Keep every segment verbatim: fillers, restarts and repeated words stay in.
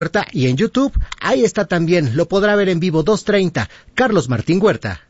Huerta, y en YouTube, ahí está también, lo podrá ver en vivo dos treinta, Carlos Martín Huerta.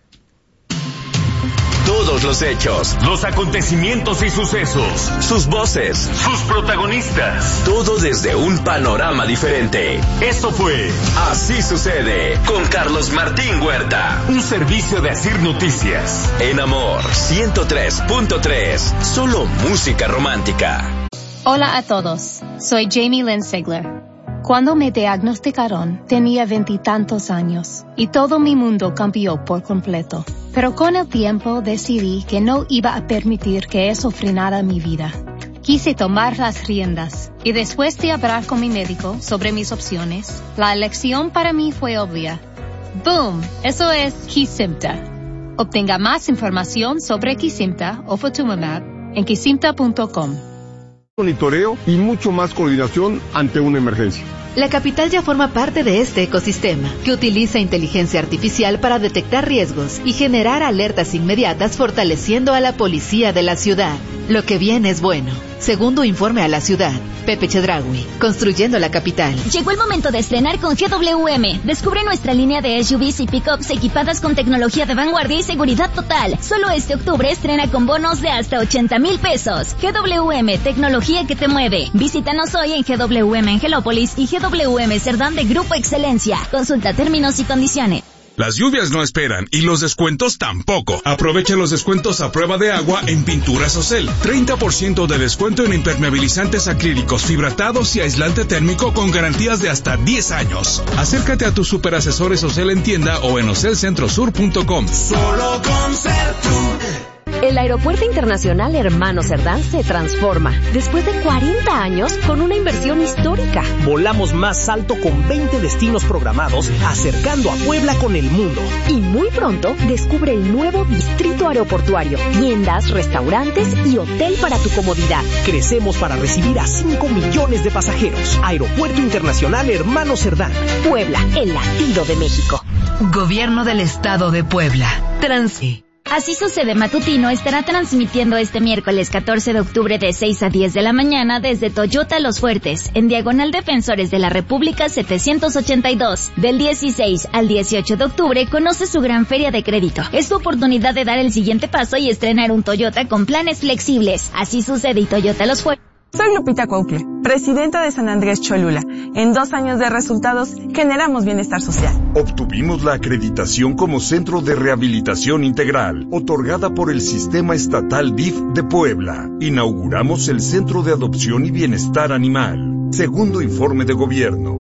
Todos los hechos, los acontecimientos y sucesos, sus voces, sus protagonistas, todo desde un panorama diferente. Esto fue Así Sucede con Carlos Martín Huerta, un servicio de Asir Noticias. En Amor ciento tres punto tres, solo música romántica. Hola a todos, soy Jamie Lynn Sigler. Cuando me diagnosticaron, tenía veintitantos años y todo mi mundo cambió por completo. Pero con el tiempo decidí que no iba a permitir que eso frenara mi vida. Quise tomar las riendas y después de hablar con mi médico sobre mis opciones, la elección para mí fue obvia. ¡Boom! Eso es Kesimpta. Obtenga más información sobre Kesimpta o Ofatumumab en kesimpta punto com. Monitoreo y mucho más coordinación ante una emergencia. La capital ya forma parte de este ecosistema, que utiliza inteligencia artificial para detectar riesgos y generar alertas inmediatas, fortaleciendo a la policía de la ciudad. Lo que viene es bueno. Segundo informe a la ciudad. Pepe Chedraui, construyendo la capital. Llegó el momento de estrenar con G W M. Descubre nuestra línea de S U Vs y pickups equipadas con tecnología de vanguardia y seguridad total. Solo este octubre estrena con bonos de hasta ochenta mil pesos. G W M, tecnología que te mueve. Visítanos hoy en G W M Angelópolis y G W M Cerdán de Grupo Excelencia. Consulta términos y condiciones. Las lluvias no esperan y los descuentos tampoco. Aprovecha los descuentos a prueba de agua en Pinturas Ocel. treinta por ciento de descuento en impermeabilizantes acrílicos, fibratados y aislante térmico con garantías de hasta diez años. Acércate a tus superasesores Ocel en tienda o en ocel centro sur punto com. Solo con Sertur. El Aeropuerto Internacional Hermano Cerdán se transforma después de cuarenta años con una inversión histórica. Volamos más alto con veinte destinos programados, acercando a Puebla con el mundo. Y muy pronto descubre el nuevo distrito aeroportuario, tiendas, restaurantes y hotel para tu comodidad. Crecemos para recibir a cinco millones de pasajeros. Aeropuerto Internacional Hermano Cerdán. Puebla, el latido de México. Gobierno del Estado de Puebla. Transi. Así Sucede Matutino estará transmitiendo este miércoles catorce de octubre de seis a diez de la mañana desde Toyota Los Fuertes, en Diagonal Defensores de la República setecientos ochenta y dos. Del dieciséis al dieciocho de octubre conoce su gran feria de crédito. Es tu oportunidad de dar el siguiente paso y estrenar un Toyota con planes flexibles. Así Sucede y Toyota Los Fuertes. Soy Lupita Cuautle, presidenta de San Andrés Cholula. En dos años de resultados, generamos bienestar social. Obtuvimos la acreditación como Centro de Rehabilitación Integral, otorgada por el Sistema Estatal D I F de Puebla. Inauguramos el Centro de Adopción y Bienestar Animal. Segundo informe de gobierno.